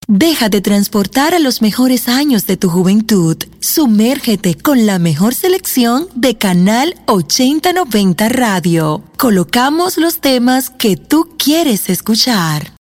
Deja de transportar a los mejores años de tu juventud. Sumérgete con la mejor selección de Canal 8090 Radio. Colocamos los temas que tú quieres escuchar.